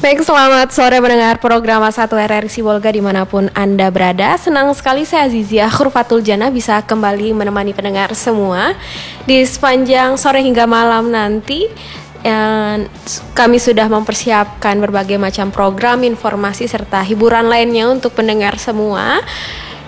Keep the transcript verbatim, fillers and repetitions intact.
Baik, selamat sore mendengar program satu R R I Sibolga dimanapun Anda berada. Senang sekali saya Azizia Khurfatul Jannah bisa kembali menemani pendengar semua di sepanjang sore hingga malam nanti. Dan kami sudah mempersiapkan berbagai macam program, informasi, serta hiburan lainnya untuk pendengar semua.